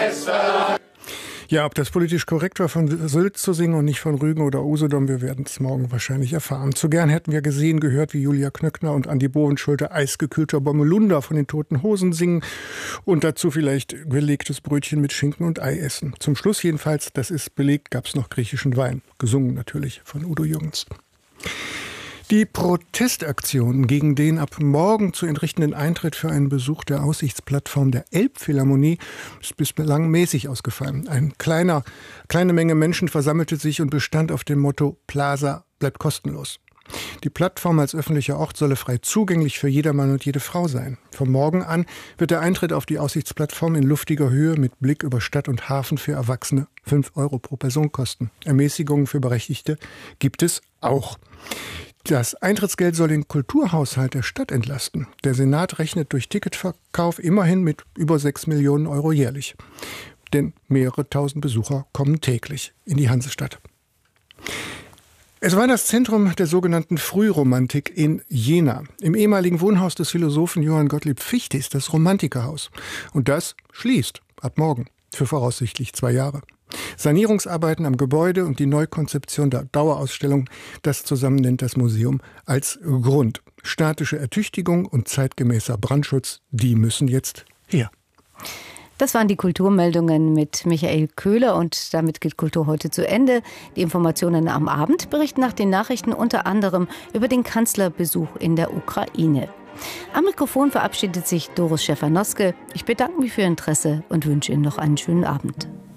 Ja, ob das politisch korrekt war, von Sylt zu singen und nicht von Rügen oder Usedom, wir werden es morgen wahrscheinlich erfahren. Zu gern hätten wir gesehen, gehört, wie Julia Knöckner und Andi Bovenschulte eisgekühlter Bommelunder von den Toten Hosen singen und dazu vielleicht belegtes Brötchen mit Schinken und Ei essen. Zum Schluss jedenfalls, das ist belegt, gab es noch griechischen Wein. Gesungen natürlich von Udo Jürgens. Die Protestaktion gegen den ab morgen zu entrichtenden Eintritt für einen Besuch der Aussichtsplattform der Elbphilharmonie ist bislang mäßig ausgefallen. Eine kleine Menge Menschen versammelte sich und bestand auf dem Motto Plaza bleibt kostenlos. Die Plattform als öffentlicher Ort solle frei zugänglich für jedermann und jede Frau sein. Vom Morgen an wird der Eintritt auf die Aussichtsplattform in luftiger Höhe mit Blick über Stadt und Hafen für Erwachsene 5 € pro Person kosten. Ermäßigungen für Berechtigte gibt es auch. Das Eintrittsgeld soll den Kulturhaushalt der Stadt entlasten. Der Senat rechnet durch Ticketverkauf immerhin mit über 6 Millionen € jährlich. Denn mehrere tausend Besucher kommen täglich in die Hansestadt. Es war das Zentrum der sogenannten Frühromantik in Jena. Im ehemaligen Wohnhaus des Philosophen Johann Gottlieb Fichte ist das Romantikerhaus. Und das schließt ab morgen für voraussichtlich 2 Jahre. Sanierungsarbeiten am Gebäude und die Neukonzeption der Dauerausstellung, das zusammen nennt das Museum als Grund. Statische Ertüchtigung und zeitgemäßer Brandschutz, die müssen jetzt her. Das waren die Kulturmeldungen mit Michael Köhler und damit geht Kultur heute zu Ende. Die Informationen am Abend berichten nach den Nachrichten unter anderem über den Kanzlerbesuch in der Ukraine. Am Mikrofon verabschiedet sich Doris Schäfer-Noske. Ich bedanke mich für Ihr Interesse und wünsche Ihnen noch einen schönen Abend.